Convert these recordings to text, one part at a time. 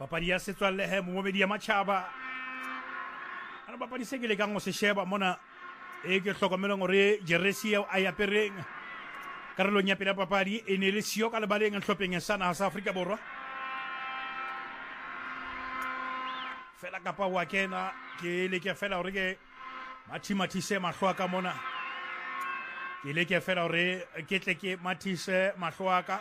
papadi ya setswalle he momedi ya matjhaba ana papadi se ke le kang go se sheba mona e ke hlokomelong gore jeresi eo a yapereng karolong ya pele papadi e ne le sio ka lebaleng hlopeng sa naha sa Afrika Borwa fela kapa wa kena ke le ke fela gore ke mathise mahlo ka mona ke le ke fela gore ke tle ke mathise mahlo ka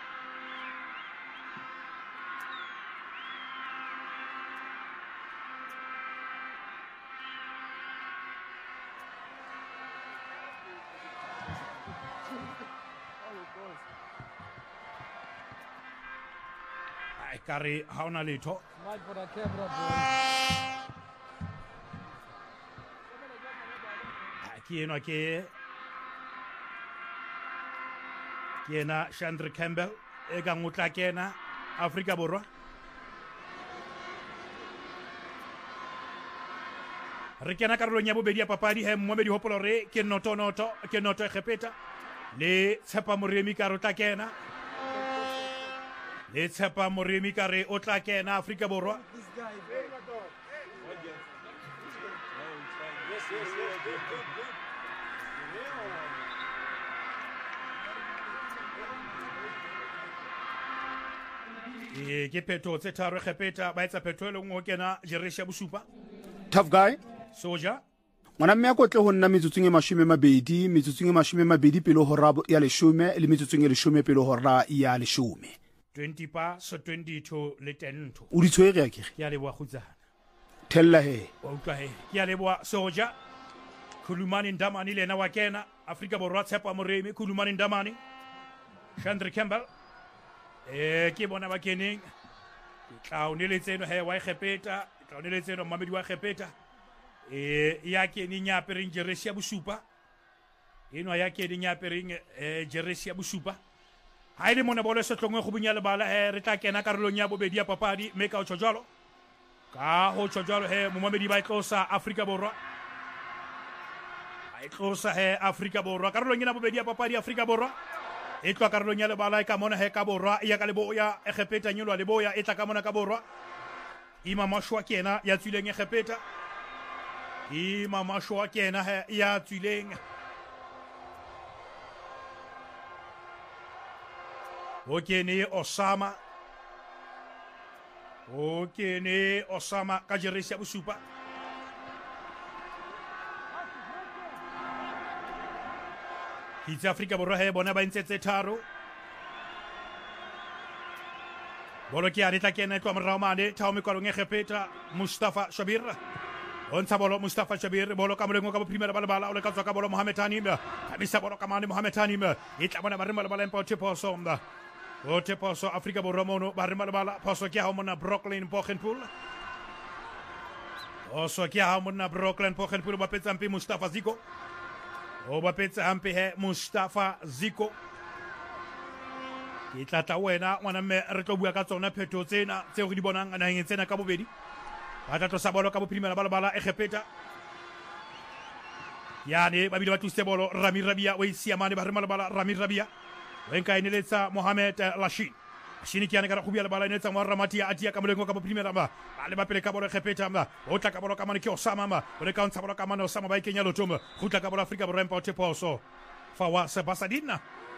kare ha ona letho ke eno ke ena Chandra Campbell e ka ngutla kena Afrika Borwa re kena karolong ya bobedi ya papadi he mmomedi hopolo re ke noto e khepeta le tshepa moremi ka rotla kena le tshepa moremi ka re o tla kena Afrika Borwa ke phetho tse tharo khepeta ba etsa phetho e lengwe o kena Jeresia Bosupa Tough guy Soja ngwana mme ya kotle ho nna metsotsong e 20 pele ho rabo ya 10 le metsotsong e 10 pele ho ra ya 10 20 pa so 22 le 10 o di tshwere ya kere ke a leboa khutsana tella he wa utlwa he ke a leboa Soja Khulumani Ndamani lena wa kena Afrika Borwa tshepa moremi Khulumani Ndamani Chandra Campbell ke bona ba keneng tla o neletseno he wa khepeta tla o neletseno mamedi wa khepeta ya keneng ya pereng Jeresia Bosupa eno ya keneng ya pereng Jeresia Bosupa ha ile mona bolo setlongwe go bunya lebala re tla kena karolong ya bobedi ya papadi me ka o tshojalo ka ho tshojalo he momamedi ba tlosa Afrika Borwa ba tlosa he Afrika Borwa karolong ya bobedi ya papadi Afrika Borwa e tloa karolong ya lebala ka mona he ka Borwa ya ka leboya e khepeta nyolwa leboya e tla ka mona ka Borwa ima mashwa kena ya tsuleng e khepeta ima mashwa kena he ya tsuleng okene Osama ka Jeresia Bosupa hitse Afrika Borwa he bona ba ntse tse tharo bolo ke a retla kena tloa morao mane thao mekwalong e khepeta Mustafa Shabir ontsha bolo Mustafa Shabir bolo ka molengo ka bophrimela balebala o le ka tswa ka bolo Mohamed Tanim ka bisa bolo ka mane Mohamed Tanim e tla bona ba re malebala empa o teposo Afrika Borwa mono ba re malebala poso ke ha mona Brooklyn Pochenpool ba petsa mpe Mustafa Ziko o ba petsa hampe he Mustafa Ziko ke tla wena ngwana mme re tlo bua ka tsona phetho tsena tse go di bonang naheng tsena ka bobedi ba tla tlosa bolo ka bophrimela balebala e khepeta yane ba bile ba tlose bolo Rami Rabia o isiamane ba re malebala Rami Rabia wenka ineletsa Mohamed Lashin Shini kiana ka khubia lebala inetsa mo Ramatia atia ka molengo ka bophrimela ba le ba pele ka bolo khepeta o tla ka bolo ka mane ke Osama o le ka ntsha bolo ka mane Osama ba ikenya lotoma khutla ka bolo Afrika Borwa empa o teposo Fawa Sebasadina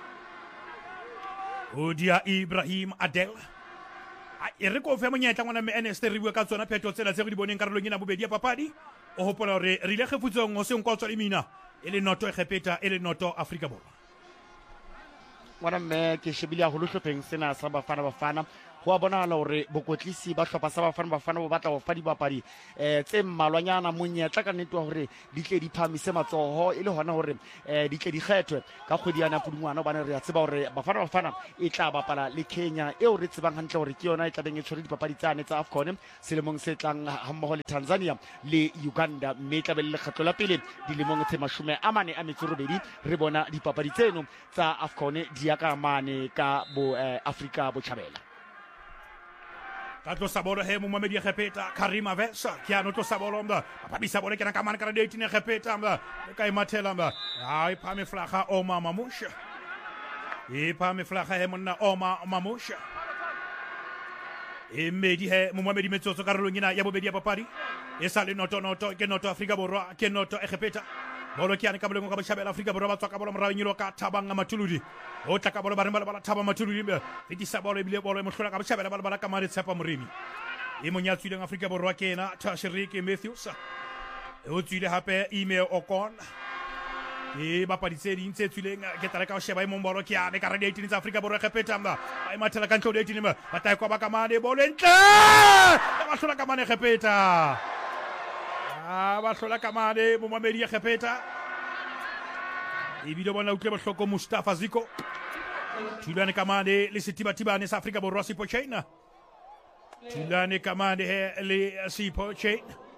Odia Ibrahim Adel e re ko fe monyetla ngwana me NST re bua ka tsona phetho tsela tse go di boneng karolong ena bobedi ya papadi o hopola re ile kgefutsong o se nko tswa le mina e le noto e khepeta e le noto Afrika Borwa ngwana mme ke shebile a go hlopheng sena sa bafana go a bonala hore bokotlisi ba hlopha sa bafana bo batla go fa dibapadi tse mmalwanyana monyetla ka nnete wa hore di tle di phamise matsoho e le hona hore di tle di kgethwe ka kgwedi ya Pudungwana ba ne re a tseba hore bafana e tla bapala le Kenya eo re tsebang hantle hore ke yona e tla beng e tshwere dipapadi tsane tsa AFCON selemong se tlang hammoho le Tanzania le Uganda mme tla be le lekgetlo la pele dilemong tse 48 re bona dipapadi tseno tsa AFCON di ya ka mane ka bo Afrika Botjhabela Tatlo sabolo he Mohamed khepeta Karima Versa kiano to sabolo papi sabolo kena kamana kara date ne khepeta kai mathela ai phame flaga Oma Mamusha e phame flaga he monna Oma Mamusha e mmedi he momamedi metsotso karolong ena ya bobedi ya papadi e sa le noto ke noto Afrika Borwa ke noto Egepeta bolo ke ane ka boleng ka botjhabela Afrika Borwa ba tswa ka bolo morao nyilo ka Thabang Matuludi o tla ka bolo ba rembala Thaba Matuludi fetisa bolo ebile bolo e mohlola ka botjhabela ba ka mare Tshepa Moremi e monyatswileng Afrika Borwa ke ena Tashirik Matthews o tswile hape Email Okon e bapadi tse ding tse tswileng ke tla ka o sheba e mombolo ke ane ka radio 18 tsa Afrika Borwa Egepeta mba ai mathela ka ntlo 18 ba ta kwa ba ka mane bolo entle ba hlola ka mane Egepeta ba hlola ka mane momamedi Egepeta ebile bona utlwe bohloko Mustafa Ziko tulane ka mane le setibatibane sa Afrika Borwa Sipo Chain tulane ka mane le Sipo Chain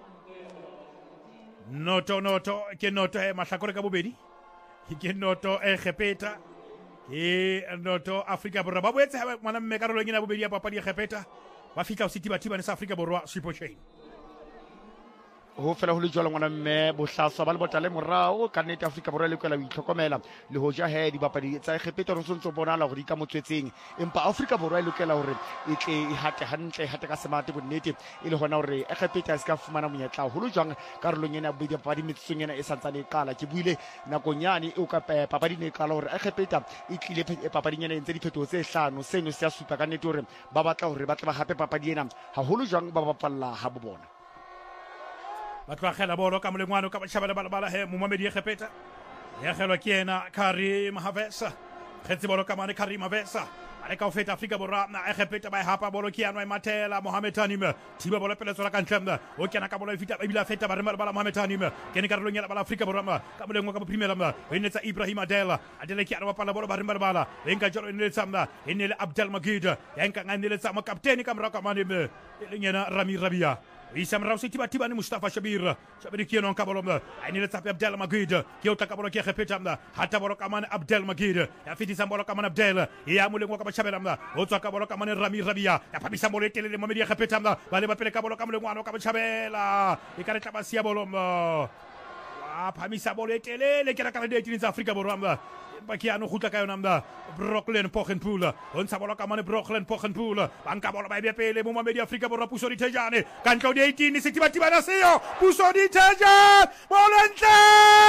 noto ke noto he mahlakore ka bobedi ke noto Egepeta e noto Afrika Borwa ba boetse mona mme karolong ena bobedi ya papadi Egepeta ba fitla o setibatibane sa Afrika Borwa Sipo Chain ho fela ho le jwalo ngwana mme bohlaswa ba le botale morao ka nnete Afrika Borwa le kwela o itlhokomela le hoja he dibapadi tsa Egepeta re sontso bonala hore di ka motswetseng empa Afrika Borwa e lokela hore e tle e hate ka semate bonnete e le hona hore Egepeta e ska fumana monyetla ho lo jwang karolong ena bobedi papadi metsong ena e santsane e qala ke buile nakong yane e o ka papadi ne e qala hore Egepeta e tlile papading ena entse diphetho tse hlano seno se a supa ka nnete hore ba batla hore ba tla ba hape papadi ena ha holo jwang ba bapalla ha bobona ba tlogela bolo ka molengwana ka batjhabela balabala he momamedi Egepeta ya gelwa ke ena Karim Havesa kgetsi bolo ka mane Karim Havesa ale ka o feta Afrika Borwa na Egepeta ba hapa bolo ke anwa Matela Mohamed Tanim thiba bolo pele tsela ka ntlemda o kena ka bolo e fita ebile feta ba remela bala Mohamed Tanim ke ne karolong ya bala Afrika Borwa ka molengwa ka primera ma e netsa Ibrahim Adela adele ke anwa pala bolo ba remela bala e nka jolo ne tsamda e ne le Abdel Magid ya nka ngane tsama kapteni ka mra ka mane me e lengena Rami Rabia Isam Rausi tiba-tiba ni Mustafa Shabir kieno ka bolo ini le tapi Abdel Magid ki uta ka bolo ki Egepeta hata bolo ka mane Abdel Magid ya fiti bolo ka mane Abdel ya mulengo ka Shabela otwa ka bolo ka mane Rami Rabia ya pabisa bolo tele le momedi Egepeta bale ba pele ka bolo ka mulengo ka Shabela ikare tabasia bolo pamisa bolo tele le kera ka de tsa Afrika Borwa bakiano khutla ka yona Brooklyn Pochenpool on sa bolo ka mane Brooklyn Pochenpool banka bolo ba pele mo mamedi Afrika Borwa Puso di Tejane kan ka de 18 se tiba na seo Puso di Tejane volonté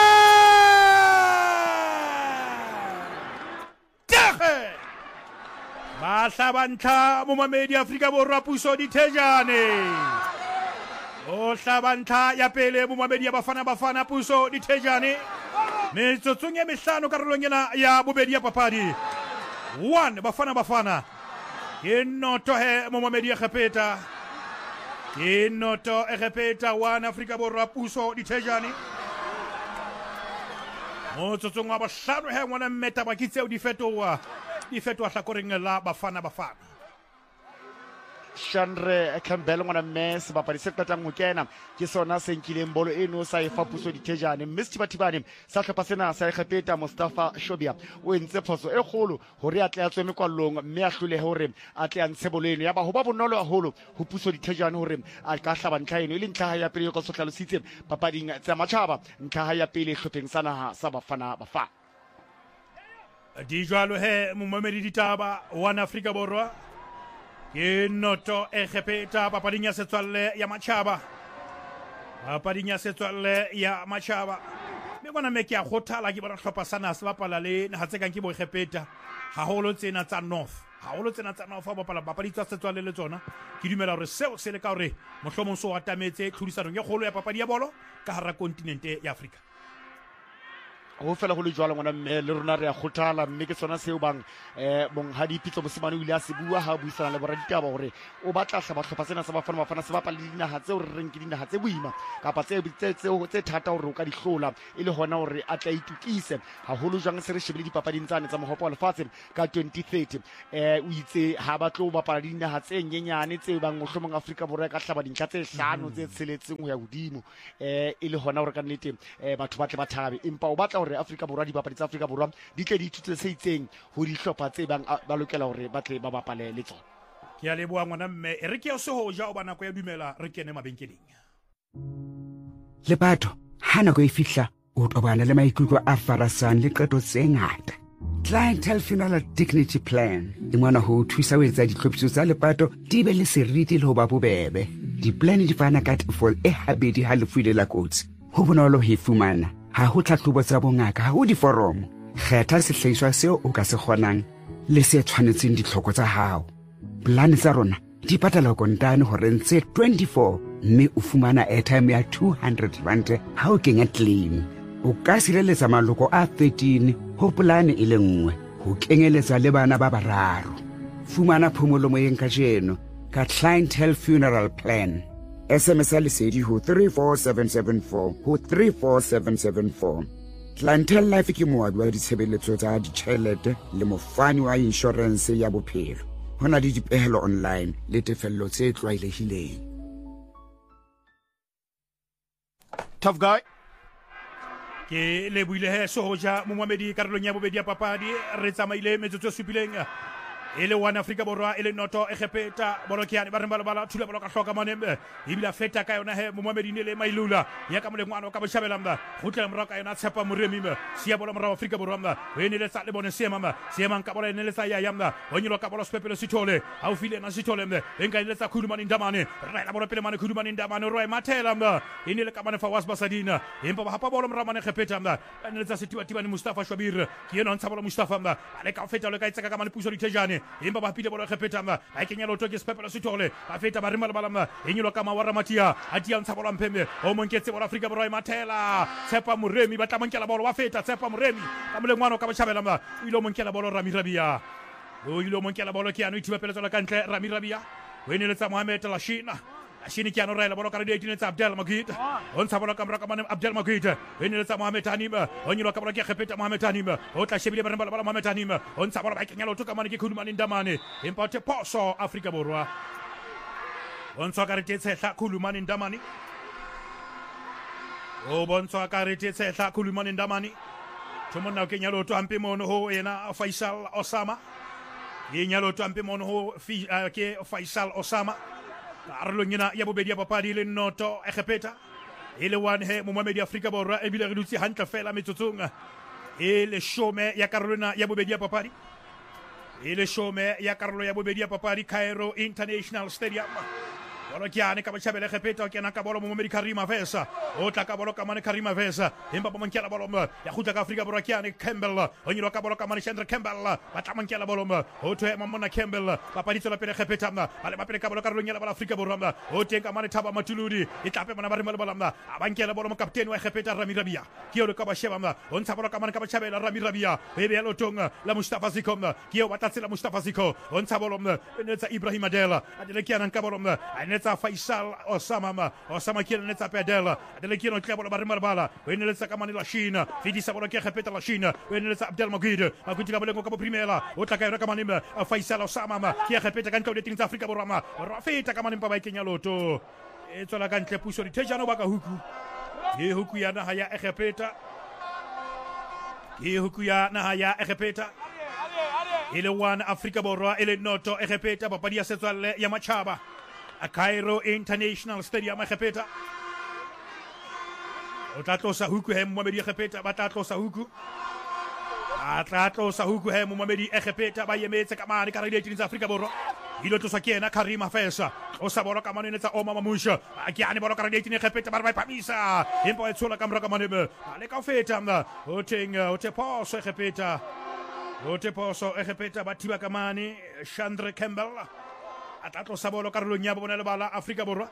Tehe ba sabantha mo mamedi Afrika Borwa Puso di Tejane o sabantha ya pele mo mamedi ya bafana Puso di Tejane metsotso e mehlano karolong ena ya bobedi ya papadi 1 bafana ke noto he momamedi Egepeta ke noto Egepeta 1 Afrika Borwa Puso di Tejane motsotso wa bohlano he ngwana mmeta ba kitseo di fetoha hlakoreng la bafana Shandre Campbell ngwana mme sebapadi se qetang ho kena ke sona se nkileng bolo eno sa efa Puso di Tejane mme setibatibane sa hlopha sena sa Egepeta Mustafa Shobia o entse phoso e kgolo hore a tle a tswe mekwallong mme a hlole hore a tle a ntshe bolo eno ya ba ho ba bonolo haholo ho Puso di Tejane hore a ka hlaba ntlha eno e le ntlha ya pele go sohlalositse papading tsa matjhaba ntlha ya pele hlopheng sa naha sa bafana di jwalo he momamedi ditaba 1 Afrika Borwa ke noto Egepeta papading ya setswalle ya matjhaba me bona me ke a khothala ke bona hlopha sana se bapala le ha tse kang ke bo Egepeta haholo tsena tsa North fa bapala papadi tsa setswalle le tsona ke dumela hore seo se le ka hore mohlomo so atametse tlhodisano ye kgolo ya papadi ya bolo ka hara kontinente ya Afrika ho fela ho le jwalo ngwana mme le rona re a khothala mme ke sona seo bang monghadi Pitso Mosimane o ile a se bua ha buisana le boraditaba hore o batla hlaba hlopha sena sa bafana se bapala le dinaha tseo re reng ke dinaha tse boima kapa tse thata hore o ka di hlola e le hona hore a tla itukise haholo jang se re shebile dipapading tsane tsa mohopo wa lefatshe ka 2030 o itse ha ba tlo bapala le dinaha tse nyenyane tse bang mohlomong Afrika Borwa ka hlaba dintlha tse hlano tse tsheletseng ho ya hodimo e le hona hore ka nnete batho ba tle ba thabe empa o batla Afrika Borwa dibapadi tsa Afrika Borwa di tle di ithutse se itseng ho dihlopha tse bang ba lokela hore ba tle ba bapale le tsona ke a leboha ngwana mme re ke o se ho ja o bana ko ya dumela re kene mabenkeleng le batho ha nako e fihla o tobana le maikutlo a farasang le qeto tse ngata Clientele Funeral Dignity Plan e ngwana ho thusa ho etsa ditlhophiso tsa lepato di be le seriti le ho ba bobebe. Di-plan di fana ka tefo e habedi ha lefu ile la kotsi. Ho bonolo ho e fumana. Ha ho tlhahlobo tsa bongaka, ha ho diforomo. Kgetha sehlahiswa seo o ka se kgonang le se tshwanetseng ditlhoko tsa hao. Plan tsa rona di patala kontane hore ntse 24 mme o fumana airtime ya 200 rand ha o kenya claim. O ka sireletsa maloko a 13 ho polane e le nngwe ho kenyeletsa le bana ba bararo. Fumana phomolo moyeng ka jeno ka Clientele Funeral Plan. SMS a lesedi ho 34774 ho 34774. Clientele Life ke moabi wa ditshebeletso tsa ditjhelete le mofani wa insurance ya bophelo. Hona le dipehelo online le tefello tse tlwaelehileng. Tough guy. Ke le buile he Sohoja Momamedi karolong ya bobedi ya papadi re tsamaile metsotso supileng ele wana Afrika Borwa ele noto egepeta bolokiane ba re bala thula boloka hloka manembe ibila feta ka yona he Momamedi ne le mailula ya ka molengwana ka boshabela mba gutla mra ka yona tshepa moremi mba sia bola mra Afrika Borwa mba we ne le tsa le bone sema mba sema ka bola ne le tsa ya yamba onyilo ka bola spepelo sithole ha o file na sithole mba enka ile tsa khulumani ndamane re la bola pele mane khulumani ndamane roi mathela mba ine le ka mane fa was basadina empa ba hapa bola mra mane gepeta mba ne le tsa setiwa tibani Mustafa Shwabir ke yena ntsa bola Mustafa mba ale ka feta le ka itsaka ka mane puso ditejane empa ba pile bola gepeta mba a kenya loto ke spepelo sithole ba feta ba rimala bala mba enyilo ka mawara matia atia ntsa bola mpembe o monketse bola Afrika Borwa mathela tshepa moremi ba tla monkela bola wa feta tshepa moremi ka molengwana ka boshabela mba ilo monkela bola Rami Rabia o ilo monkela bola ke ano ithiba pele tsela kantle Rami Rabia o ene le tsa Mohamed Lashina Ashini kiano raila bola ka re ditine tsa Abdel Magid on sa bola ka mra ka mane Abdel Magid o ene le tsa Mohamed Hanim o nyilo ka bola ke gepeta Mohamed Hanim o tla shebile ba bola Mohamed Hanim on sa bola ba kenya loto ka mane ke khulumani ndamane importe poso Afrika Borwa on sa ka re tsetsa khulumani ndamane o bontswa ka re tsetsa khulumani ndamane tomona o kenya loto ampe mono ho ena Faisal Osama kenya loto ampe mono ho ke Faisal Osama arlongina ya bobedi ya papadi le noto egepeta ele one he Momamedi Afrika Borwa e bile re dutse hantle fela metsotsong ele shome ya karolona ya bobedi ya papadi ele shome ya karolo ya bobedi ya papadi Cairo International Stadium bolo kiane ka bachabele gepeta ke na ka bolo Momamedi Karima Vesa o tla ka bolo ka mane Karima Vesa empa ba mankela bolo ya khutla ka Afrika Borwa kiane Campbell o nyilo ka bolo ka mane Chandra Campbell ba tla mankela bolo o thwe mamona Campbell ba paditse la pele gepeta ale ba pele ka bolo ka rolong ya la Afrika Borwa o teng ka mane Thaba Matuludi e tlape bona ba re mala bala abankela bolo mo kapteni wa gepeta Rami Rabia ke o le ka ba sheba o ntsha bolo ka mane ka bachabela Rami Rabia e be ya lotong la Mustafa Ziko ke o batla tsela Mustafa Ziko o ntsha bolo ne tsa Ibrahim Adela adele kiana ka bolo tsa Faisal Osama kile netsa pedela adele kino tlebo ba rimala bala o ene letsa ka mane la China fidi sa bola ke gepeta la China o ene letsa Abdel Magid a kutika bolengo ka primela o tla ka yona ka mane Faisal Osama ke gepeta ka ntlo tsa Afrika Borwa rafeta ka mane pa ba ikenya loto e tsola ka ntle puso ditejano ba ka huku e huku ya naha ya egepeta e huku ya naha ya egepeta ile one Afrika Borwa ile noto egepeta papadi ya setswalle ya Machaba a Cairo International Stadium egepeta o tla tlosa huku he Momamedi egepeta ba tla tlosa huku a tla tlosa huku he Momamedi egepeta ba yemetse ka mane ka re tsa Afrika Borwa ilo tlosa ke ena Karima Vesa o sa bola ka mane netsa Oma Mamusha a ke ane bola ka re egepeta ba ba pamisa empa e tshola ka mra ka mane le ka feta o teng o te poso egepeta o te poso egepeta ba thiba ka mane Chandra Campbell atlatlo sabolo karolong ya bona le bala Afrika Borwa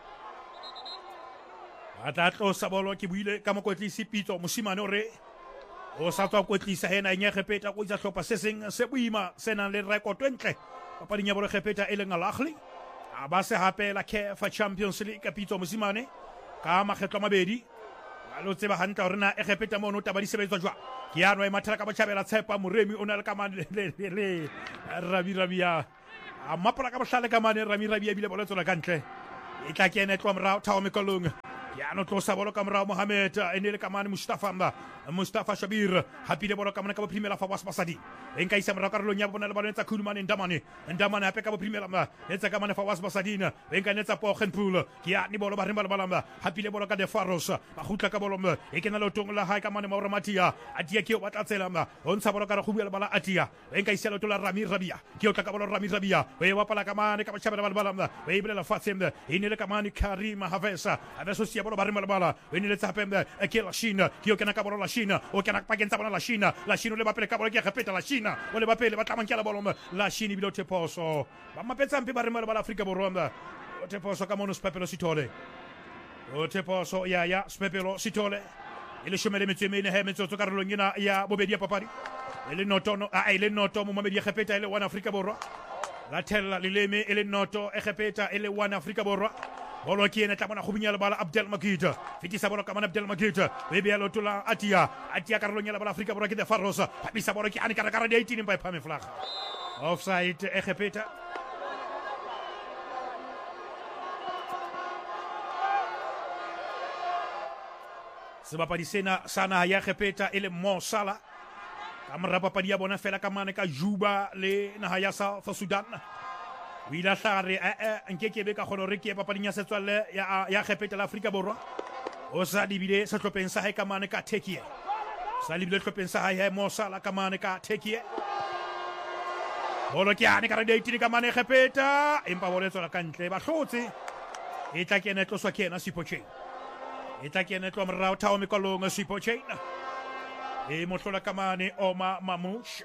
atlatlo sabolo ke buile ka mokotlisi Pitso Mosimane ore o sa tswa kotlisa hena nya gepeta go itsa hlopa se seng se buima sena le record entle papadi nya bolo gepeta e leng Al-Ahly a ba se hape la CAF Champions League Pitso Mosimane ka makgetlo mabedi lo tseba hantla hore na egepeta mono taba di sebetswa jwa ke ano e mathela ka bachabela tshepa moremi o na le ka mane le Rabia a mapala ka bohlale ka mane Rami Rabia bile boletsola kantle e tla kena tlo mra Thabo Mekolong ya no tlosa bolo ka morao Mohamed ene le kamane Mustafa Shabir hapile bolo kamane ka bophimela Fawaz Basadi enka isa morao karolong ya bona le bana tsa Khulumane Ndamane hape ka bophimela etsa kamane Fawaz Basadina enka netsa Poggenpool ya ni bolo ba rimba balamba hapile bolo ka De Faros ba khutla ka bolo e kena le tong la hae kamane Maura Matia atia ke o batla tsela o ntsha bolo ka re khubela bala atia enka isa le tola Ramir Rabia ke o tla ka bolo Ramir Rabia we wa pala kamane ka bachabela balamba we iblela fatsembe ene le kamane Karim Havesa adesso sia bolo ba rimba bala ene le tsapembe ke la China ke o kena ka bolo la China o kena pa kenza bona la China o le ba pele ka bolo ke repeta la China o le ba pele ba tlamanka la bolo la China bilote poso ba mapetsa mpe ba rimba bala Afrika Borwa o te poso ka mono Spepelo Sitole o te poso ya Spepelo Sitole ile shomele metseme ne he metsotso karolong ena ya bobedi ya papadi ile noto mo mamedi ya repeta ile wana Afrika Borwa la tella lileme ile noto e repeta ile wana Afrika Borwa bolo ki ene tlamona go bunya le bala Abdel Magita fitisa bolo ka mana Abdel Magita be bia lotola atia karolong ya bala Afrika Borwa ke De Faros habisa bolo ki ani kara di 18 mpa phame flaga offside e repeta sebapadi sena sana ya repeta ele Mo Salah kamera papadi ya bona fela ka mane ka Juba le naha ya South Sudan o ile hlare nkekebe ka kgona re ke papadi ya setswalle ya repeta la Afrika Borwa o sa dibile sa tlopeng sa hae ka mane ka Turkey sa libile tlopeng sa hae Mo Salah ka mane ka Turkey bolo ke ane ka re ditini ka mane repeta empa bolo tsela ka ntle ba hlotse e tla kena tloswa kena Sipochain e tla kena tlo morao thao mekolong Sipochain e motlola kamane Omar Marmoush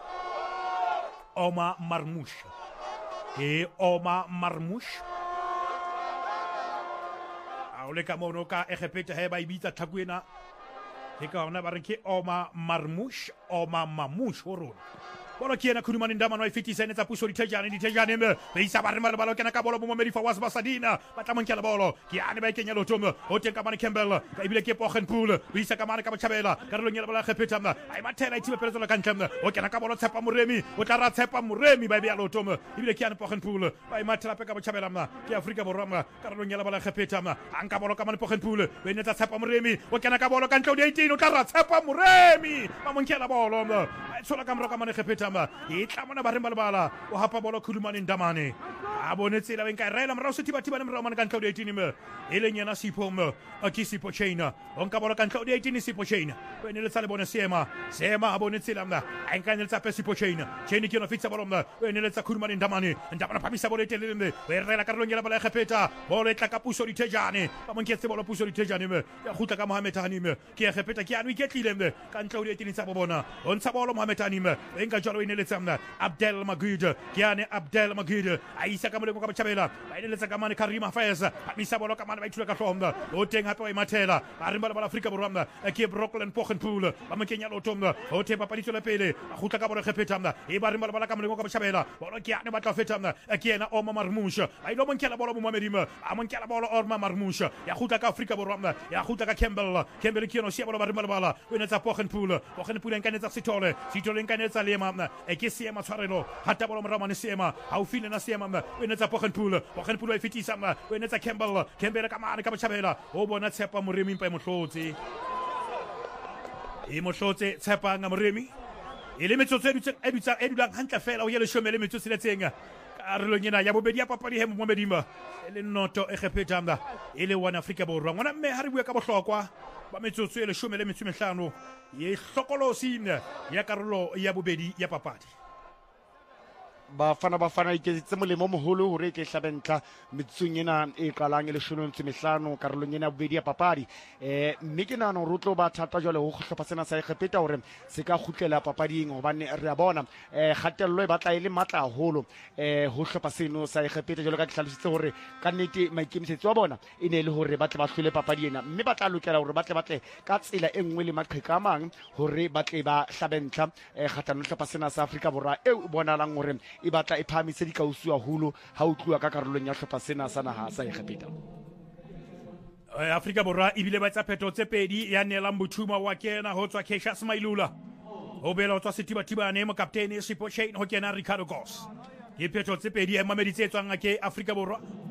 a o le ka mono ka e repeta he ba ibitsa tlhakuena e ka ona ba re ke Omar Marmoush ho rona bolo ke ena Khulumane Ndamane wa fitisa ene tsa puso ditejane me be isa ba rema le balo kena ka bolo mo Mamedi Fawaz Basadina ba tla monkela bolo ke ane ba ikenya lotomo o teng ka mane Campbell ka ibile ke Poggenpool be isa ka mane ka bachabela ka re lonyela bolo repeta ai mathela ithibe pele tsola ka ntlem o kena ka bolo Tshepa Moremi o tla ra Tshepa Moremi ba be ya lotomo ibile ke ane Poggenpool ba mathela pe ka bachabela ke Afrika Borwa ka re lonyela bolo repeta anka bolo ka mane Poggenpool be ne tsa Tshepa Moremi o kena ka bolo ka ntle 18 o tla ra Tshepa Moremi ba monkela bolo tsola ka mro ka mane repeta e tlamona ba rimba le bala o hapa bolo Khulumane Ndamane a bone tsela ben ka rela mra o setiba ne mra o mane ka ntlo 18 me ele nyana Sipom a ki Sipochain on ka bolo ka ntlo 18 Sipochain bene le tsale bone sema a bone tsela mna a nka ne tsa pe Sipochain cheni ke no fitsa bolo mna bene le tsa Khulumane Ndamane phamisa bolo etelele we rela ka relo nyela bala repeta bolo etla ka puso ditejane ba monketse bolo puso ditejane me ya khutla ka Mohamed Hanime ke repeta ke anu iketlile me ka ntlo 18 tsa bona on tsa bolo Mohamed Hanime enka jalo ine le tsamna Abdel Magid kiane Abdel Magid aisa ka moleko ka bachabela ba ile le tsa ka mane Karim Havesa habisa bolo ka mane ba ithuka ka hlomba o teng hape wa mathela ba rimba bala Afrika Borwa ke Brooklyn Poggenpool ba mokenya lotomba o te papadi tsela pele a khutla ka bolo repeta e ba rimba bala ka moleko ka bachabela bolo ke ane ba tla feta ke ena Omar Marmoush ba ile monkela bolo mo Mamedi a monkela bolo Omar Marmoush ya khutla ka Afrika Borwa ya khutla ka Campbell ke no sia bolo ba rimba bala o ne tsa Poggenpool enka netsa Sitole enka netsa Lema e ke Siema tshwarelo hata bolo mramane Siema ha o file na Siema o ne tsa Poggenpool e fitisa o ne tsa Campbell ka mane ka bachabela o bona Tshepa Moremi mpa mohlotse Tshepa nga Moremi ile metsotso e dulang hantle fela o ye le shomele metsotso le tsenga karolong ena ya bobedi ya papadi he mo Mamedimba ele noto e repeta ile wana Afrika Borwa ngwana mme ha re bua ka bohlokwa ba metsotso le shomele metsomehlano ye hlokolosine ya karolo ya bobedi ya papadi bafana iketsitse molemo o moholo hore ke hlabentla metsong ena e qalang le 15 karolong ena bobedi ya papadi mme ke nana re tlo ba thata jwale ho hlopha sena sa ikgepeta hore se ka khutlela papading hobane re a bona kgatello e batla ile matla haholo ho hlopha seno sa ikgepeta jwale ka ke hlalositse hore ka nnete maikemisetso a bona e ne le hore ba tle ba hlole papadi ena mme ba tla lokela hore ba tle ka tsela e nngwe le maqheka a mang hore ba tle ba hlabentla kgatlano le hlopha sena sa Afrika Borwa e bonalang hore e batla e phamise dikausu haholo ha o tluwa ka karolong ya hlopha sena sa naha sa ikgepeta Afrika Borwa ibile ba tsa pheto tse pedi ya Nelang Buthuma wa kena ho tswa Cassius Mailula ho bela ho tswa Setibatibane mo kaptene Sipochain ho kena Ricardo Goss ke pheto tse pedi e mameditse tswang ke Afrika Borwa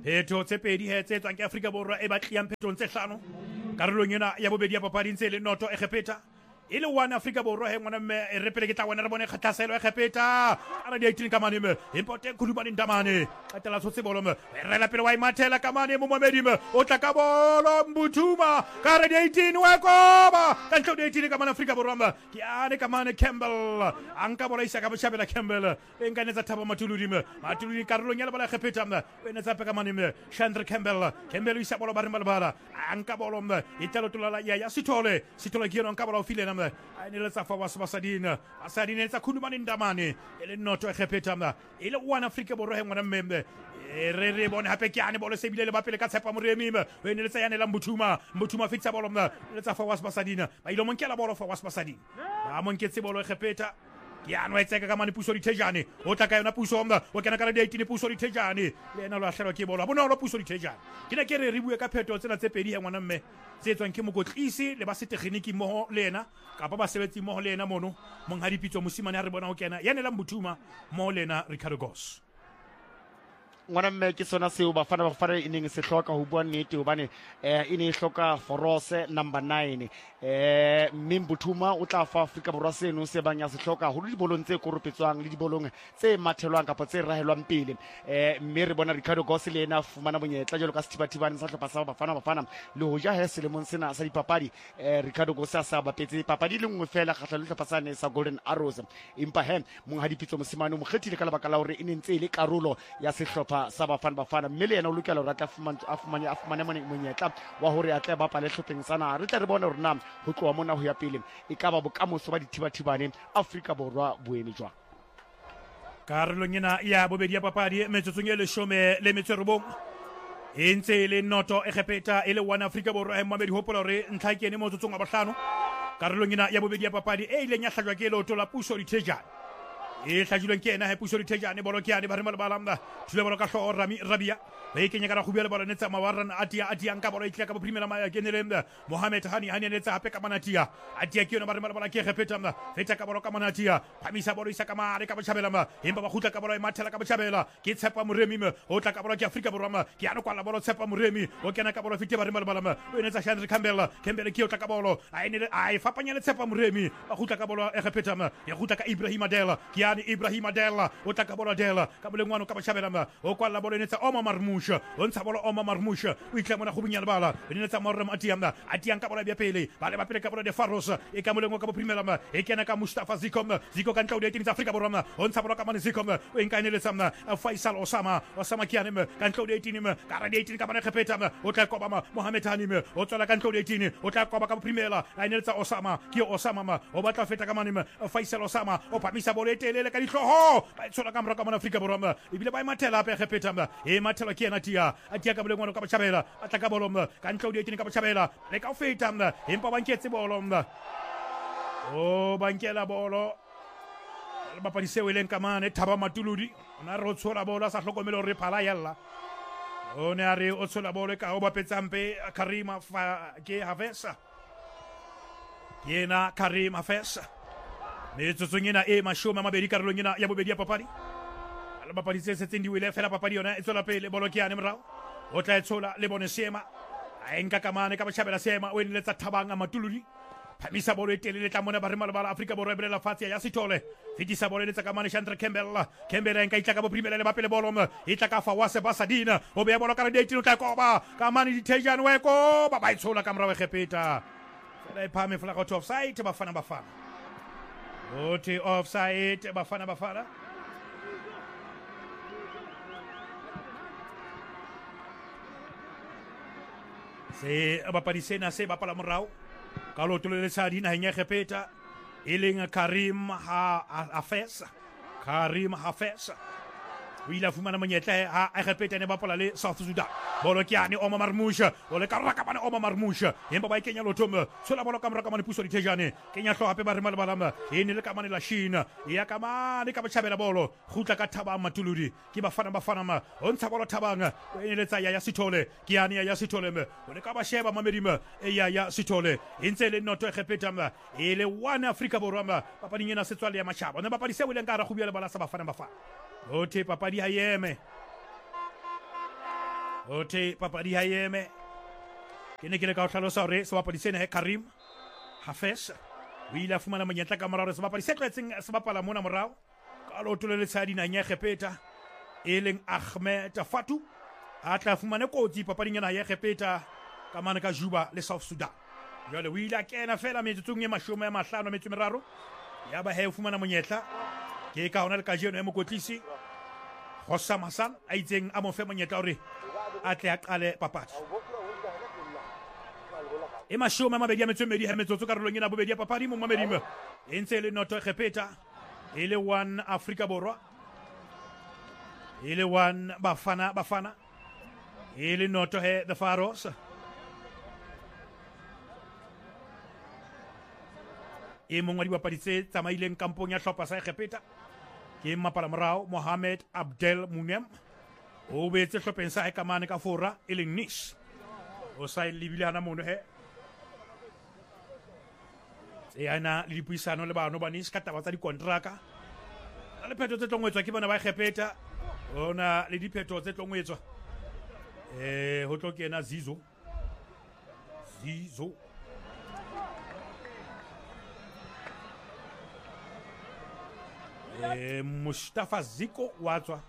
phetho tse pedi he tse tswang ke Afrika Borwa e batliang phetong tse hlano karolong ena ya bobedi ya papadi ntse le noto e khepeta ile 1 Afrika Borwa he ngwana mme re pele ke tla wena re bone khathaselo e khepeta ara di 18 ka mane me important khulumane ndamane katela tshotse bolo me re la pele wa imathela ka mane mo momedi me o tla ka bolo Mbuthuma ka re di 18 wa koba ka ntlo di 18 ka mane Afrika Borwa me ke ane ka mane Campbell anka bola isa ka boshabela Campbell e nganetsa thaba matuludi karolong ya le bola khepeta me e netsa pe ka mane me Chandra Campbell isa bolo ba re malbala anka bolo me itelo tulala ya Sithole ke no nka bola o file ne letsa fa basadina tsa khulumane ndamane ele noto e khepeta ile 1 Afrika Borwa he ngwana mmembe re bone hape ke ane bolo se bile le bapele ka tshepa moremi we ne letsa yana la Mbuthuma fitsa bolo letsa fa basadina ba ile monkela bolo fa basadina ba monketse bolo e khepeta ya no etseka ka mane puso di thejane o tla ka yona puso o kena ka re di 18 puso di thejane le ena lo ahlelwa ke bolo bona lo puso di thejane ke na ke re bue ka pheto tsena tse pedi he ngwana mme tse tswang ke mokotlisi le ba se tekgeniki mo le ena ka ba sebetsi mo le ena mono mong ha dipitso mosimane ha re bona o kena ya ne la Mbuthuma mo le ena Ricardo Goss ngwana mme ke sona seo bafana e neng se hloka ho bua nnete hobane e ne e hloka forose number 9 mme Mbuthuma o tla fa Afrika Borwa seno se bang ya se hloka ho dibolong tse koropetswang le dibolong tse mathelwang kapa tse rahelwang pele mme re bona Ricardo Goss le ena fumana bonyetla jalo ka sethibathibane sa hlopha sa bafana le ho ja he selemong sena sa dipapadi Ricardo Goss a sa bapetse papadi le nngwe fela kgatla le hlopha sa ne sa Golden Arrows empa he mong ha dipitso mosimane o mokgethile ka lebaka la hore e ntse ile karolo ya sehlopha sa bafana mme le yena o lokela hore a fumane monyetla wa hore a tle bapale hlopheng sana re tle re bone hore na ho tloa mona ho ya pele e ka ba bokamoso ba dithibathibane Afrika Borwa boeme jwa karolong ena ya bobedi ya papadi metsotsong e 17 e ntse le noto e khepeta ile 1 Afrika Borwa Mohammed hopola hore ntlha kene motsotsong a bohlano karolong ena ya bobedi ya papadi e ileng ya hlajwa ke leoto la puso di thejane e hlajilweng ke ena he puso di thejane bolo ke ane ba re malbalamba thule bolo ka hlo Rabia ba ikenya kana khubela bolo netsa mawaran atia nka bolo itla ka bo primela ma ke nelemba Mohamed Hani netsa hape ka manatia atia ke yona ba re malbala ke khepeta feta ka bolo ka manatia phamisa bolo isa ka mare ka bochabela empa ba khutla ka bolo e mathela ka bochabela ke tshepa moremi o tla ka bolo ke Afrika Borwa ke ano kwala bolo tshepa moremi o kena ka bolo fite ba re malbala o netsa Chandra Campbell ke o tla ka bolo ai fapanya le tshepa moremi ba khutla ka bolo e khepeta ya khutla ka Ibrahim Adela Ibrahim Adela o tla ka bolo Adela ka bolo ngwana ka bochabela o kwala bolo netsa Omar Marmoush o ntsha bolo Omar Marmoush o itla mona go bunya le bala e netsa Morem Atiam ka bolo ya pele ba le bapele ka bolo de Faros e ka molengo ka bo primela e kena ka Mustafa Ziko ka ntlo de tsa Afrika Borwa o ntsha bolo ka mane Ziko o inkaine samna Faisal Osama kiane ka ntlo de 18 ka ra de 18 ka bana khepeta o tla koba Mohamed Hani o tsala ka ntlo de 18 o tla koba ka bo primela a netsa Osama o batla feta ka mane Faisal Osama o phamisa bolo etelele ka ditloho ba tshola ka mra ka mona Afrika Borwa ibile ba imathela pe khepeta e mathela ke ena atia ka bolengwana ka bochabela a tla ka bolo ka ntlo di 18 ka bochabela le ka feta empa ba nketse bolo o bankela bolo ba padise weleng ka mane Thaba Matuludi ona re tshola bolo sa hlokomelo re phala yalla o ne a re o tshola bolo ka o bapetsampe Karim Hafesa metsotsong ena e mashome a mabedi karolong ena ya bobedi ya papadi ala papadi se setseng di wele fela papadi yona e tswela pele bolo ke ane morao o tla tshola le bone Sema a enka kamane ka bachabela Sema o enletsa Thabang Matuludi phamisa bolo e telele tla mona ba re malbala Afrika Borwa e belela fatshe ya Sithole fitisa bolo letsa kamane Chandra Campbell enka itla ka bo primela le bapele bolo itla ka fa wase basadina o be bolo ka re 18 o tla koba kamane di thejane we ko ba itshola ka mra we khepeta fela e phame fela out of sight bafana Oti offside bafana se abapadisena se bapala morao ka lotolo le sadina henya khepeta ileng Karim Hafesa o ile a fumana monyetla a khepeta ne bapala le South Sudan bolo ke ane Omar Marmoush o le ka raka bana Omar Marmoush empa ba ikenya lothom tshola bolo ka mra ka mane puso di thejane kenya hlo hape ba re malbalama e ne le ka mane la Shina ya ka mane ka bachabela bolo khutla ka Thaba Matuludi ke bafana o ntsha bolo Thabang o ene le tsa ya Sithole ke ane ya Sithole o le ka ba sheba mamedima e ya Sithole e ntse le noto e khepeta e le 1 Afrika Borwa papadi nyena setswale ya mashaba ne papadi se wele nka ra khubia le bala sa bafana o te papadi ha yeme ote papadi ha eme ke ne ke le ka o hlalosa hore sebapadi sena he Karim Hafez o ile a fumana monyetla ka morao sebapadi se tlwaetseng se bapala mona morao ka loto le letshadi dinanya Khepeta e leng Ahmed Fatou a tla fumane kotsi papading ena ya Khepeta ka mane ka Juba le South Sudan jwale o ile a kena fela metsotsong e 53 ya ba he o fumana monyetla ke ka hona le kajeno e mokotlisi Hossam Hassan a itseng a mo fe monyetla hore a tle a qale papadi e 22 metsotso karolong ena bobedi ya papadi mo mamerime e ntse le noto Khepeta e le 1 Afrika Borwa e le 1 Bafana e le noto he the Faroes e mongwe wa dibapadi tse tsamaileng kampong ya hlopha sa Khepeta ke mmapala morao Mohamed Abdel Munem o betse hlopheng sa ka mane ka fora e leng Nice o sa lebile hana mono he tse ana le dipuisano le bano ba Nice ka taba tsa dikontraka le phetho tse tlongwetswa ke bona ba Khepeta ona le diphetho tse tlongwetswa ho tlo kena Zizo Mustafa Ziko watswa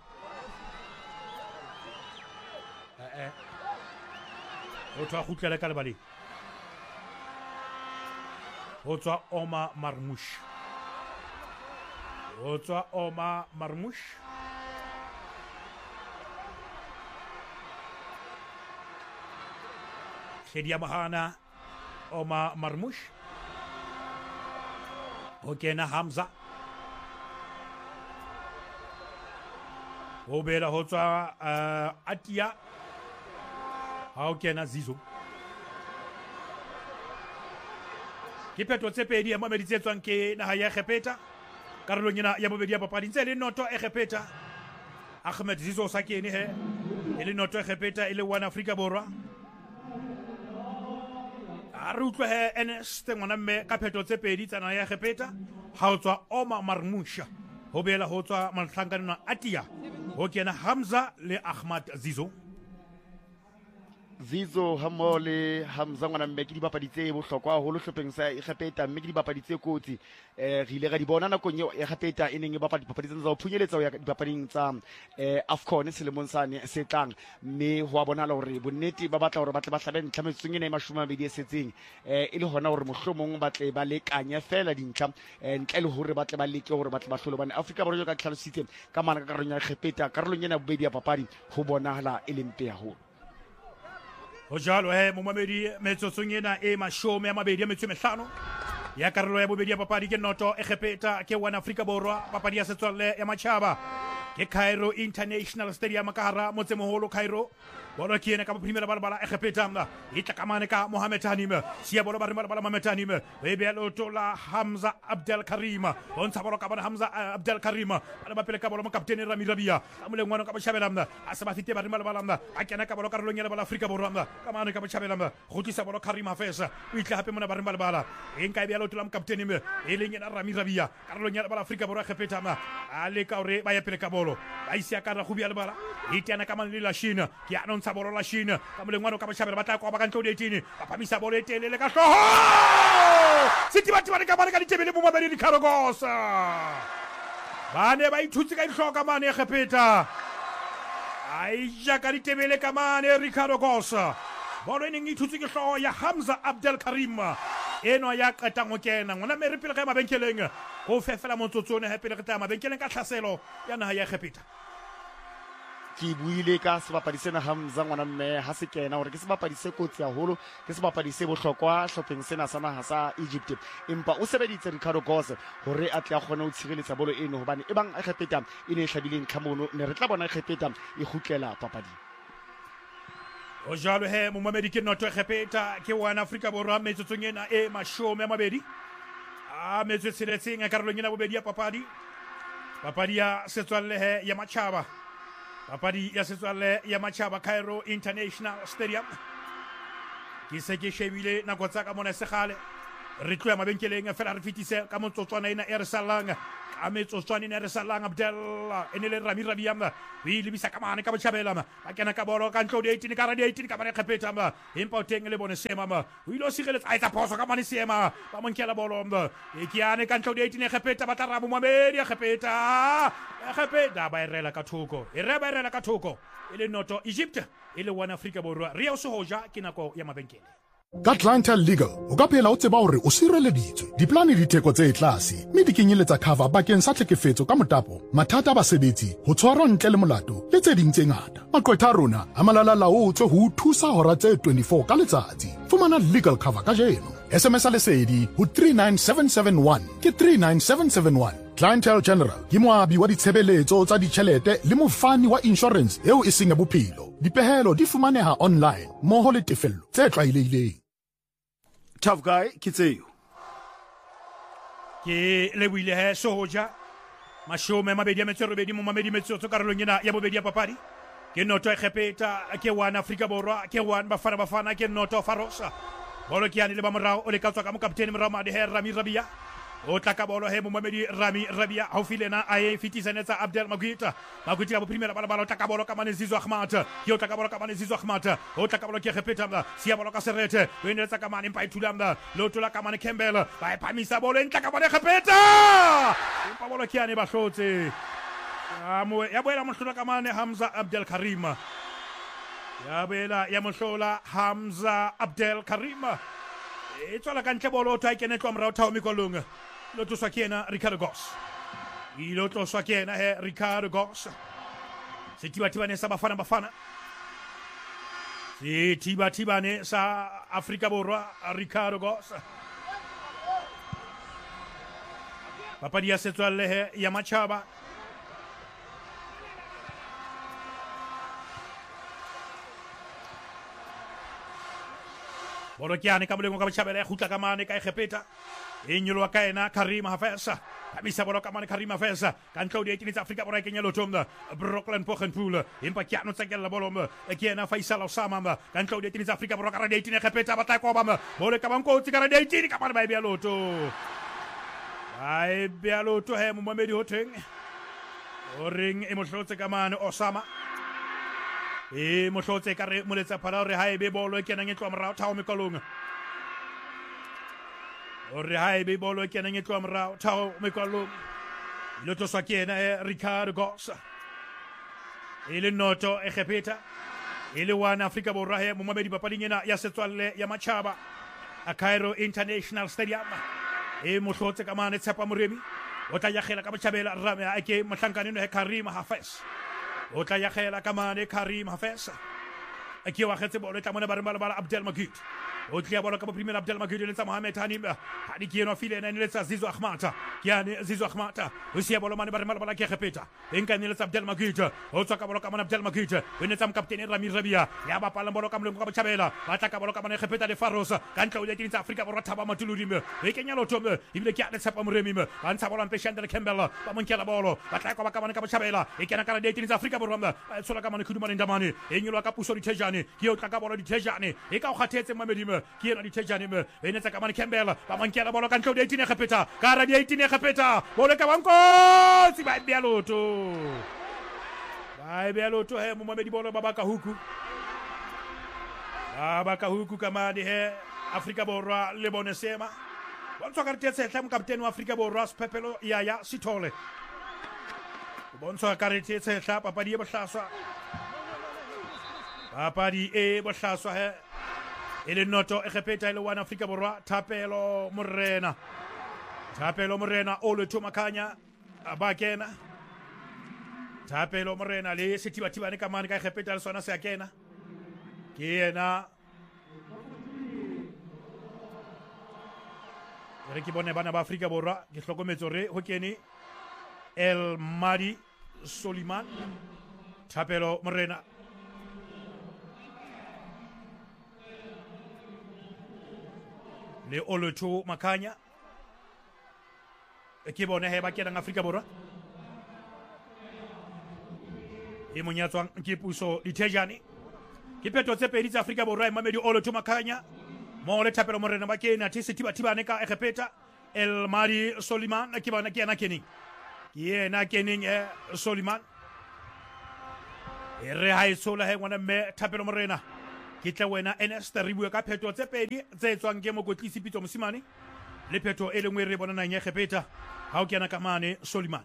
o tswa khutlela ka lebale o tswa Omar Marmoush Shedia Mahana Omar Marmoush o kena Hamza o bela ho tswa Atia ha o kena Zizo ke phetho tse pedi ya mamedi tse tswang ke naha ya Khepeta karolong ena ya bobedi ya papadi ntse le noto e Khepeta Ahmed Zizo sa kene he e le noto e Khepeta e le 1 Afrika Borwa a re utlwa he NS ngwana mme ka phetho tse pedi tsa naha ya Khepeta ha o tswa Omar Marmoush ho bela ho tswa manhlankana Atia ho kena Hamza le Ahmad Zizo hamo le Hamza ngwana mme ke dibapadi tse bohlokwa haholo hlopheng sa Khepeta mme ke dibapadi tse kotsi re ile ga di bona nakong eo Khepeta e neng e bapadi dipapadi tsa ho phunyeletsa ho ya dipapading tsa AFCON selemong sane se tlang mme ho a bonahala hore bonnete ba batla hore ba tle ba hlabe ntlha metsong ena e 20 e setseng e le hona hore mohlomong ba tle ba lekanya fela dintlha ntle le hore ba tle ba leke hore ba tle ba hlolo bane Afrika Borwa ka tlhalositse ka mana ka karolong ya Khepeta karolong ena bobedi ya papadi ho bonahala e le mpe haholo ho jalo he momamedi metsotsong ena e 25 ya karolo ya bobedi ya papadi ke noto e Khepeta ke 1 Afrika Borwa papadi ya setswalle ya matjhaba ke Cairo International Stadium ka hara motsemoholo Cairo bolo ke ena ka primera bala e Khepeta e tla kamane ka Mohamed Hanim sia bolo ba Mohamed Hanim e be lo tola Hamza Abdel Karim on sa bolo ka bona Hamza Abdel Karim ba pele ka bolo mo kaptene Rami Rabia amule ngwana ka Bashabela a sa ba fite ba bala a kena ka bolo karolong ya bala Afrika Borwa kamane ka Bashabela go tlisa bolo Karim Hafez o itla hape mona ba bala e nka e be lo tola mo kaptene me e leng ena Rami Rabia karolong ya bala Afrika Borwa Khepeta a le ka ore ba ya pele ka bolo ba isia ka ra go bia le bala e tena ka mane la China ke anong sa bolo la China ka molengwana ka Bashabela ba tla kwa ba ka ntlo 18 ba phamisa bolo e telele ka hloho sitiba ka bana ka ditebele mo mabedi Karagosa bane ba ithutse ka ihloka mane Khepeta ai ja ka ditebele ka mane Ricardo Gosa bolo e neng ithutse ke hloho ya Hamza Abdel Karim eno ya qetang ho kena ngwana me re pele ga mabenkeleng go fefela motsotsone hape le re tla mabenkeleng ka tlhaselo ya naha ya Khepeta ke buile ka sebapadi sena Hamza ngwana mme ha se kena hore ke sebapadi se kotsi haholo ke sebapadi se bohlokwa hlopheng sena sa naha sa Egypt empa o sebeditse Ricardo Gosa hore a tle a kgone ho tshireletsa bolo eno hobane e bang Khepeta e ne hlabileng tlhamono ne re tla bona Khepeta e khutlela papadi o jalo he mo mamedi ke noto Khepeta ke 1 Afrika Borwa metsotsong ena e 20 a metse tshiretseng a karolong ena bobedi ya papadi ya setswalle he ya matjhaba papadi ya setswalle ya matjhaba Cairo International Stadium ke se ke shebile nako tsa ka mona segale re tloya mabenkeleng fela re fetise ka motsotswana ena e re salang a metsotswana ena e re salang Abdel ene le Rami Rabia o lebisa ka mane ka botjhabela ba kena ka bolo ka ntlo di 18 ka radio 18 ka mane khapeta empa o teng le bone Sema o ile o sireletsa a etsa phoso ka mane Sema ba monkela bolo e kiane ka ntlo di 18 khapeta ba tla rabo Mohamedi khapeta ba irela ka thoko e re ba irela ka thoko ile noto Egypt ile wana Afrika Borwa re o se hoja ke nako ya mabenkele Ka Clientele Legal o ka phela o tseba hore o sireleditswe diplane di theko tse tlase mme di kenyeletsa cover bakeng sa tlhekefetso ka motapo mathata a basebetsi ho tshwarwa ntle le molato le tse ding tse ngata maqwetha rona a malala laotswe ho thusa hora tse 24 ka letsatsi fumana legal cover ka jeno SMS lesedi ho 39771 ke 39771 Clientele General ke moabi wa ditshebeletso tsa ditjhelete le mofani wa insurance eo e seng ya bophelo dipehelo di fumaneha online moho le tefello tse tlwaelehileng Tough guy ke tseo ke le buile he soja mashome mabedi a metso robedi mo mamedi metso karolong ena ya bobedi ya papadi ke noto e khepeta ke wana Afrika Borwa ke wana bafana ke noto Farosa bolo ke yani le ba morao o le ka tswa ka mo kaptene morao ma de he Rami Rabia o tla ka bolo he mo mamedi Rami Rabia haufilena a e fitisanetsa Abdel Maguita ka bo primera bala o tla ka bolo ka mane Zizo Ahmad ke o tla ka bolo ka mane Zizo Ahmad o tla ka bolo ke khepeta sia bolo ka serete o inetsa ka mane mpa itulamba lo tola ka mane Campbell ba e phamisa bolo entla ka mane khepeta mpa bolo ke yani ba hlotse ya boela mohlola ka mane Hamza Abdel Karim ya boela ya mohlola Hamza Abdel Karim e tswala ka ntle bolo o tla kene tlo morao thao mikolong lo tswa kena Ricardo Goss ilo tswa kena he Ricardo Goss setiba sa bafana setiba sa Afrika Borwa Ricardo Goss papadi ya setswalle he ya Machaba bolo kiane ka bolengo ka botjhabela khutla ka mane ka khepeta e nyolo ka ena Karim Hafesa kamisa bolo ka mane Karim Hafesa ka ntlo di 18 Afrika Borwa ke nyalo tomda Brooklyn Pochenpool impa kiano tsakela bolo ke ena Faisal Osama ka ntlo di 18 Afrika Borwa ka radio 18 khepeta ba tla ko ba bolo ka banko tsi ka radio 18 ka mane ba bia loto he mo Mohamedi Hoteng o ring e mo hlotse ka mane Osama e mo hlotse ka re mo letsa phala re haebe bolo e kenang e tloa morao thao mekolong o re haebe bolo e kenang e tloa morao thao mekolong lo tswa kena Ricardo Goss ile noto e khepeta ile wana Afrika Borwa he mo mabedi papading ena ya setswalle ya Machaba a Cairo International Stadium e mo hlotse ka mane Tshepa Moremi o tla ya khela ka botjhabela rame a ke mohlankane no he Karim Hafes o tla ya khela ka mane Karim Hafes a ke wa khetse bolo tla mona ba re bala Abdel Magid o tla bolo ka bo primera Abdel Magid le tsa Mohamed Hanim hadi ke no file ena le tsa Zizo Ahmad kiane Zizo Ahmad o sia bolo mane ba re bala ke khepeta enka ne le tsa Abdel Magid o tswa ka bolo ka mane Abdel Magid o ne tsa kaptene Rami Rabia ya ba pala bolo ka mlengo ka botjhabela ba tla ka bolo ka mane khepeta de Farosa ka ntla o le tsa Afrika Borwa thaba matuludime e kenya lo tom ibile ke a Tshepa Moremi ba ntsha bolo mpeshande le Campbell ba monkela bolo ba tla ka mane ka botjhabela e kena ka le tsa Afrika Borwa ba tsola ka mane khudumane ndamane e nyolo ka puso di Tejane ke o tla ka bolo di Tejane e ka o khathetse Mamedime ke ena di Tejane e ne tsa ka mane Campbell ba monkela bolo ka ntlo di 18 khepeta ka ra di 18 khepeta bolo ka banko si ba bia loto he mo Mamedi bolo baba ka huku ka mane he Afrika Borwa le bone Sema bontswa ka rete tsetla mo kaptene wa Afrika Borwa Sepepelo ya Sithole bontswa ka rete tsetla papadi e bohlaswa he ele noto e khepeta ile wana Afrika Borwa Thapelo Morena o le Thomakanya abakena Thapelo Morena le setiba ne ka mane ka khepeta le sona se akena ke yena re ke bone bana ba Afrika Borwa ke hlokometso re ho kene El Madi Soliman Thapelo Morena le Oloto Makanya ke bone he ba kena Afrika Borwa e monyatswang ke puso di Tejane ke peto tse pedi tsa Afrika Borwa e Mamedi Oloto Makanya mo le thapelo morena ba ke na tse thiba ka Egepeta El Mari Soliman ke bona ke ena kening Soliman e re ha isola he ngwana mme thapelo morena ke tla wena NS re bua ka pheto tse pedi tse tswang ke mokotlisi Pitso Mosimane le pheto e lengwe re bona nang Egepeta ha o kena ka mane Soliman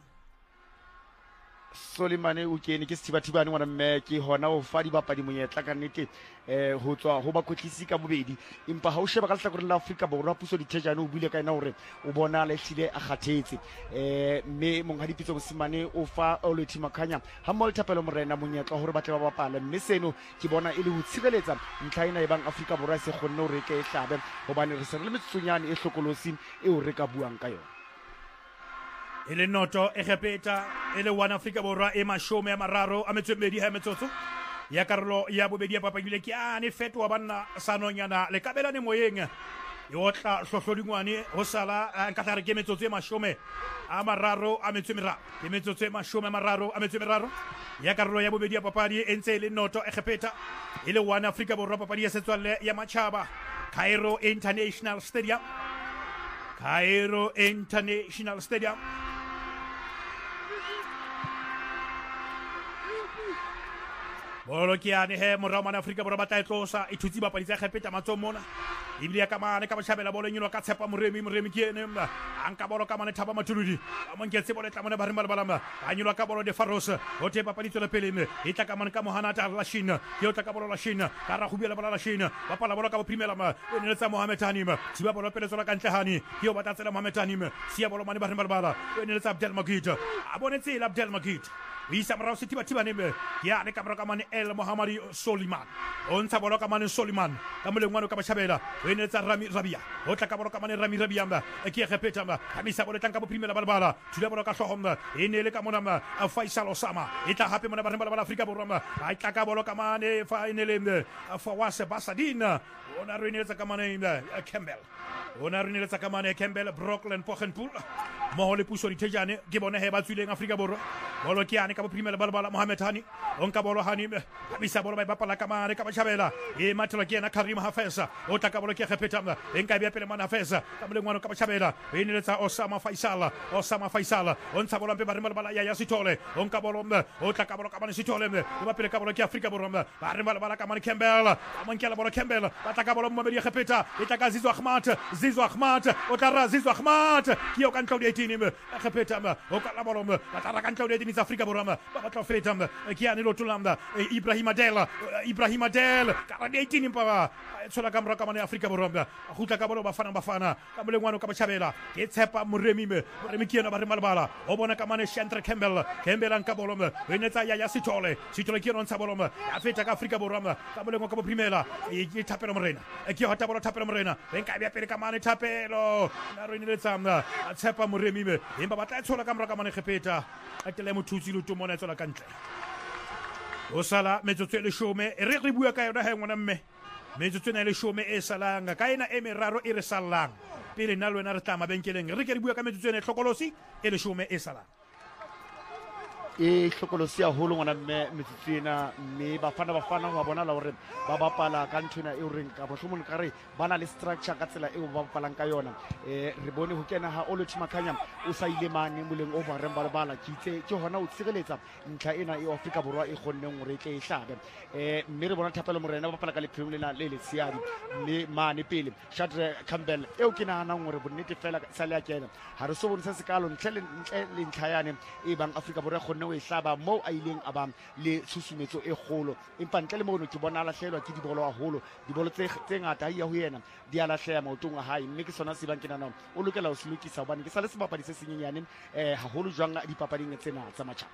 o kene ke sethibathibane ngwana mme ke hona ho fa dibapadi monyetla ka nnete ho tswa ho bakwetlisi ka bobedi empa ha o sheba ka lehlakoreng la Afrika Borwa puso dithejane o buile ka ena hore o bona le hlile a kgathetse mme monghadi Pitso Mosimane o fa Oluthi Makhanya ha mo Thapelo Morena monyetla hore ba tle ba bapala mme seno ke bona e le ho tshireletsa ntlha ena e bang Afrika Borwa se kgonne hore ke e hlabe hobane re se re le metsunyane e hlokolosi eo re ka buang ka yona ele noto Egepeta ele wana Afrika Borwa e mashome a mararo a metswedi ha metsotso ya karolo ya bobedi ya papagile ke ane feto wa banna sanonyana le kabelane moyeng e otla hlohlodingwane ho sala nka tla re ke metsotso e mashome a mararo a metswemera ke metsotso e mashome a mararo a metswemeraro ya karolo ya bobedi ya papadi e ntse ele noto Egepeta ele wana Afrika Borwa papadi ya setswalle ya Machaba Cairo International Stadium bolo ke ane he morao mana Afrika Borwa ba tla tlosa e thutsi bapadi tsa Egepeta matso mona ibile ya kamane ka botjhabela bolo nyolo ka tshepa moremi ke ene anka bolo ka mane thaba mathuludi ba monketse bolo tla mona ba rimba balamba a nyolo ka bolo de Faros ho te bapadi tsela pele me e tla ka mane ka Mohanata Lashina ke o tla ka bolo Lashina ka ra hubiela bolo Lashina ba pala bolo ka bo primela ma o ne letsa Mohamed Hanim thiba bolo pele tsela ka ntlehani ke o batla tsela Mohamed Hanim sia bolo mane ba rimba bala o ne letsa Abdel Magid a bone tsela Abdel Magid Isa marao se tiba nebe ya ne kabra ka mane El Mohamadi Soliman on sa bolo ka mane Soliman ka molengwana ka bachabela o ene tsa Rami Rabia o tla ka bolo ka mane Rami Rabia mba e ke Egepeta mba ka misa bolo tlanka bo primela balbala tula bolo ka hlohomba ene le ka mona mba a Faisal Osama e tla hape mona ba rembala Afrika Borwa mba a tla ka bolo ka mane fa ene le a Fawase Basadina ona rene tsa ka mane Campbell ona rene tsa ka mane Campbell Brooklyn Pochenpool mo le puso di tejane ke bona he ba tswileng Afrika Borwa bolo ke ane ka bo primela balbala Mohamed Hani on ka bolo Hani bisa bolo ba bapala ka mane ka bachabela e matlo ke na Karim Hafesa o tla ka bolo ke Egepeta mba enka bia pele mana Hafesa ka molengwana ka bachabela e ne letsa Osama Faisal on sa bolo mpe ba rembala ya Sitole on ka bolo mba o tla ka bolo ka mane Sitole mba o ba pele ka bolo ke Afrika Borwa mba ba rembala bala ka mane Campbell a mankela bolo Campbell ba tla ka bolo Mohamed Egepeta e tla ka Zizo Ahmad o tla ra Zizo Ahmad ki o kan Claudia Tinime Egepeta mba o ka la bolo mba ba tla ka Claudia Tinime Afrika Borwa mba ba tla feta mba ki ane lotulamba Ibrahim Adel ka 18 mpa tsola ka mra ka mane Afrika Borwa mba a khutla ka bolo bafana ka molengwana ka bachabela ke tshepa moremi ke ena ba re malbala o bona ka mane Chantre Campbell an ka bolo mba e netsa ya Sitole ke ena ntsa bolo mba a feta ka Afrika Borwa mba ka molengwana ka bo primela e Thapelo Morena e ke hota bolo Thapelo Morena e nka bia pele ka mane Thapelo na re ne tsamna a tshepa moremi empa ba tla tsola ka mra ka mane Egepeta a tele mothusi le tumona tsola ka ntle o sala metsotso le shome re bua ka yona ha ngwana mme metsotso le shome e salanga ka ena e meraro e re sallang pele nna lwena re tla mabenkeleng re ke re bua ka metsotso le hlokolosi e le shome e salang e hlokolosi haholo ngwana mme metsotsena mme bafana wa bona la hore ba bapala ka nthona e reng ka bohlomong ka re bana le structure ka tsela eo ba bapalang ka yona re bone ho kena ha Oluthi Makhanya o sa ile mane moleng o ba reng bala ke hona o tshireletsa ntlha ena e Afrika Borwa e khonneng hore tle e hlabe mme re bona Thapelo Morena ba bapala ka lephelo lena le siadi mme mane pele Chantre Campbell eo ke nahana hore bonnete fela sa le a kena ha re so bone se sekalo ntle le ntlha yane e bang Afrika Borwa khonne o e hlaba mo a ileng a ba le tshusumetso e kgolo empa ntle le mono ke bona lahlelwa ke dibolo haholo dibolo tse ngata ya ho yena di a lahleha maotong a hae mme ke sona se bang ke nana o lokela ho selukisa hobane ke sa le sebapadi se senyenyane haholo jwang dipapading tsena tsa matjhaba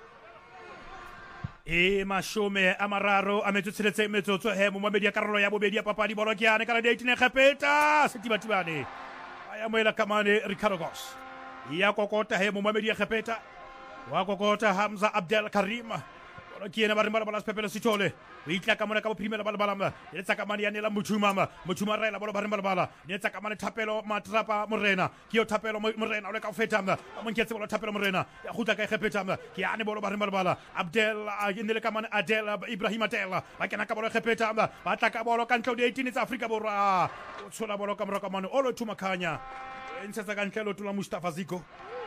e mashome a mararo a metsotso he mo mamedi ya karolo ya bobedi ya papadi bolo ke ane ka la 18 Egepeta setibatibane aya moela kamane Ricardo Gos ya kokota he mo mamedi ya Egepeta wa kokota Hamza Abdel Karim ke ena ba reng bala sepepelo Sithole o itla ka mona ka bophirima la bala le tsa ka mane ya nela Muthuma raela bolo ba reng bala ne tsa ka mane Thapelo Matrapa Morena ke yo Thapelo Morena o le ka feta mo nketse bolo Thapelo Morena ya khutla ka khepeta ke ya ne bolo ba reng bala Abdel a nele ka mane Adel Ibrahim Adela ba kena ka bolo khepeta ba tla ka bolo ka ntlho di 18 tsa Afrika Borwa o tshola bolo ka moraka mane o lo Thumakhanya ntshetsa ka ntlelo tula Mustafa Ziko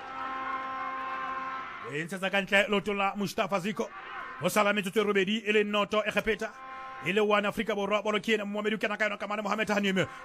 ntshetsa ka ntlelo tula Mustafa Ziko o sala metsotso robedi e le noto e khepeta e le one Afrika Borwa bolo ke ena Mohamed Kana ka yona ka mane Mohamed Hanim